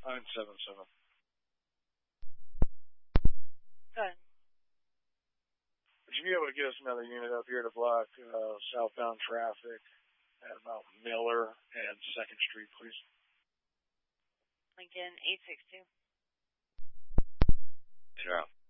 977. Go ahead. Would you be able to get us another unit up here to block southbound traffic at about Miller and 2nd Street, please? Lincoln 862. You're out.